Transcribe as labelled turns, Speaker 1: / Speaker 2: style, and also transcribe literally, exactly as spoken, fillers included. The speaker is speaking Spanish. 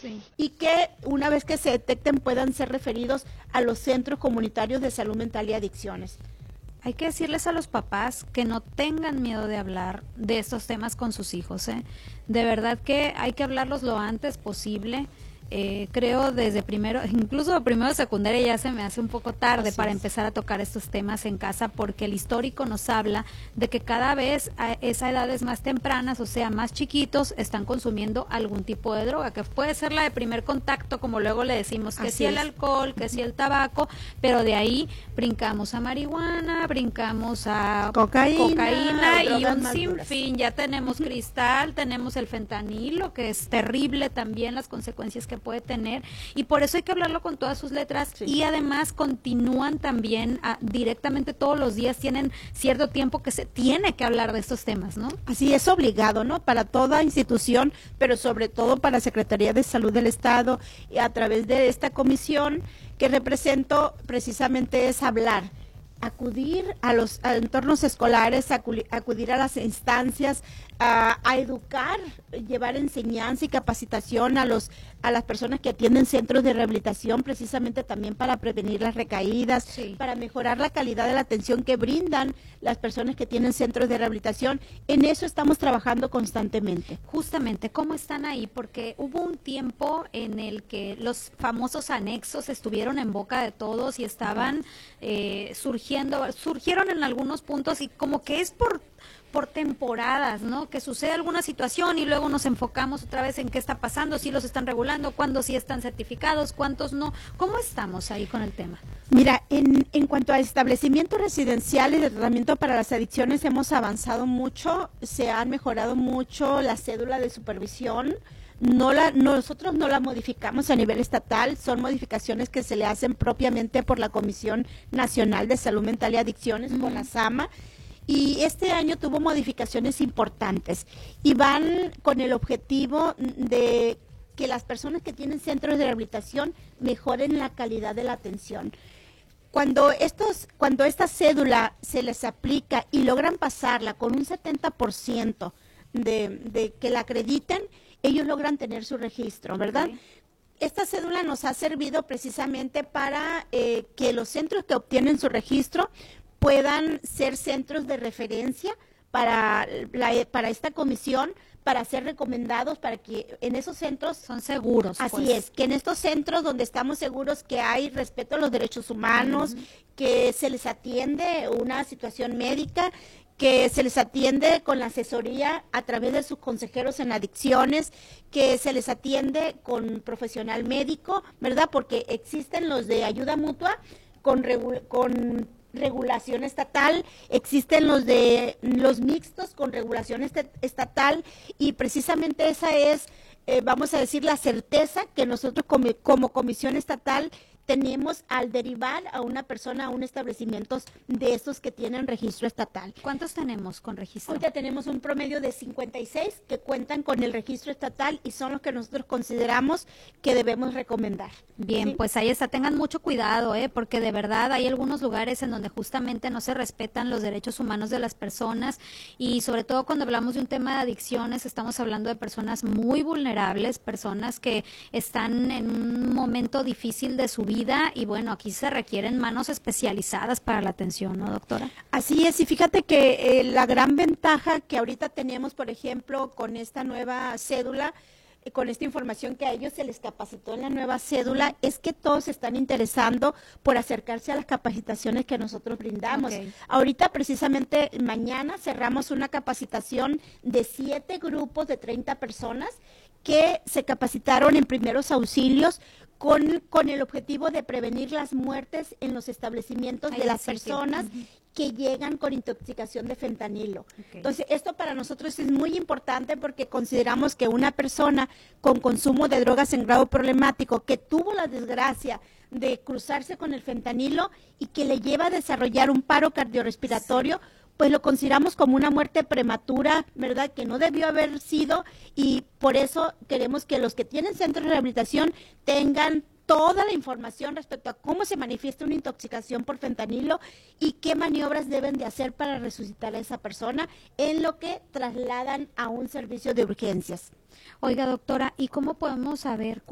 Speaker 1: Sí.
Speaker 2: y que una vez que se detecten puedan ser referidos a los centros comunitarios de salud mental y adicciones.
Speaker 1: Hay que decirles a los papás que no tengan miedo de hablar de estos temas con sus hijos, ¿eh? De verdad que hay que hablarlos lo antes posible. Eh, creo desde primero, incluso primero de secundaria ya se me hace un poco tarde
Speaker 2: Así
Speaker 1: para
Speaker 2: es.
Speaker 1: empezar a tocar estos temas en casa, porque el histórico nos habla de que cada vez a esas edades más tempranas, o sea, más chiquitos, están consumiendo algún tipo de droga, que puede ser la de primer contacto, como luego le decimos, que
Speaker 2: Así
Speaker 1: si el
Speaker 2: es.
Speaker 1: alcohol, que si el tabaco, pero de ahí brincamos a marihuana, brincamos a
Speaker 2: Cocaína,
Speaker 1: cocaína y
Speaker 2: drogas
Speaker 1: un
Speaker 2: más duras.
Speaker 1: sinfín. Ya tenemos cristal, tenemos el fentanilo, que es terrible también las consecuencias que puede tener, y por eso hay que hablarlo con todas sus letras. Sí. Y además continúan también a, directamente todos los días, tienen cierto tiempo que se tiene que hablar de estos temas, ¿no?
Speaker 2: Así es, obligado, ¿no? Para toda institución, pero sobre todo para la Secretaría de Salud del Estado, y a través de esta comisión que represento, precisamente es hablar, acudir a los a entornos escolares, acudir, acudir a las instancias, a, a educar, llevar enseñanza y capacitación a los a las personas que atienden centros de rehabilitación, precisamente también para prevenir las recaídas,
Speaker 1: sí.
Speaker 2: para mejorar la calidad de la atención que brindan las personas que tienen centros de rehabilitación. En eso estamos trabajando constantemente.
Speaker 1: Justamente, ¿cómo están ahí? Porque hubo un tiempo en el que los famosos anexos estuvieron en boca de todos y estaban eh, surgiendo, surgieron en algunos puntos, y como que es por por temporadas, ¿no? Que sucede alguna situación y luego nos enfocamos otra vez en qué está pasando, si los están regulando, cuándo sí están certificados, cuántos no. ¿Cómo estamos ahí con el tema?
Speaker 2: Mira, en, en cuanto a establecimientos residenciales de tratamiento para las adicciones hemos avanzado mucho, se han mejorado mucho la cédula de supervisión. No la, nosotros no la modificamos a nivel estatal, son modificaciones que se le hacen propiamente por la Comisión Nacional de Salud Mental y Adicciones, uh-huh. con la SAMA. Y este año tuvo modificaciones importantes y van con el objetivo de que las personas que tienen centros de rehabilitación mejoren la calidad de la atención. Cuando estos, cuando esta cédula se les aplica y logran pasarla con un setenta por ciento de, de que la acrediten, ellos logran tener su registro, ¿verdad? Sí. Esta cédula nos ha servido precisamente para eh, que los centros que obtienen su registro puedan ser centros de referencia para, la, para esta comisión, para ser recomendados, para que en esos centros
Speaker 1: son seguros.
Speaker 2: Así
Speaker 1: pues.
Speaker 2: es, que en estos centros donde estamos seguros que hay respeto a los derechos humanos, uh-huh. que se les atiende una situación médica, que se les atiende con la asesoría a través de sus consejeros en adicciones, que se les atiende con profesional médico, ¿verdad? Porque existen los de ayuda mutua con, regu- con regulación estatal, existen los de los mixtos con regulación est- estatal, y precisamente esa es, eh, vamos a decir, la certeza que nosotros como, como comisión estatal tenemos al derivar a una persona a un establecimiento de estos que tienen registro estatal.
Speaker 1: ¿Cuántos tenemos con registro?
Speaker 2: Ahorita tenemos un promedio de cincuenta y seis que cuentan con el registro estatal y son los que nosotros consideramos que debemos recomendar.
Speaker 1: Bien, ¿sí? Pues ahí está, tengan mucho cuidado, ¿eh? Porque de verdad hay algunos lugares en donde justamente no se respetan los derechos humanos de las personas, y sobre todo cuando hablamos de un tema de adicciones estamos hablando de personas muy vulnerables, personas que están en un momento difícil de su vida. Vida, y bueno, aquí se requieren manos especializadas para la atención, ¿no, doctora?
Speaker 2: Así es, y fíjate que eh, la gran ventaja que ahorita tenemos, por ejemplo, con esta nueva cédula, eh, con esta información que a ellos se les capacitó en la nueva cédula, es que todos se están interesando por acercarse a las capacitaciones que nosotros brindamos. Okay. Ahorita, precisamente, mañana cerramos una capacitación de siete grupos de treinta personas que se capacitaron en primeros auxilios, Con, con el objetivo de prevenir las muertes en los establecimientos Ay, de las sí, personas sí. uh-huh. que llegan con intoxicación de fentanilo. Okay. Entonces, esto para nosotros es muy importante porque consideramos que una persona con consumo de drogas en grado problemático que tuvo la desgracia de cruzarse con el fentanilo y que le lleva a desarrollar un paro cardiorrespiratorio, sí. pues lo consideramos como una muerte prematura, ¿verdad? Que no debió haber sido, y por eso queremos que los que tienen centros de rehabilitación tengan toda la información respecto a cómo se manifiesta una intoxicación por fentanilo y qué maniobras deben de hacer para resucitar a esa persona en lo que trasladan a un servicio de urgencias.
Speaker 1: Oiga, doctora, ¿y cómo podemos saber